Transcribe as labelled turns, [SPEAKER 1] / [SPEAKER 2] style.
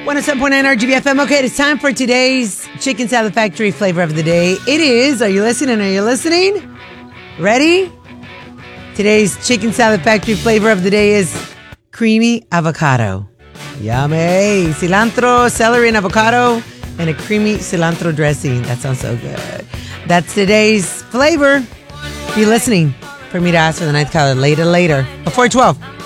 [SPEAKER 1] 107.9 RGBFM. Okay, it's time for today's Chicken Salad Factory flavor of the day. It is, are you listening? Are you listening? Ready? Today's Chicken Salad Factory flavor of the day is creamy avocado. Yummy. Cilantro, celery, and avocado, and a creamy cilantro dressing. That sounds so good. That's today's flavor. Be listening for me to ask for the ninth color later, before 12.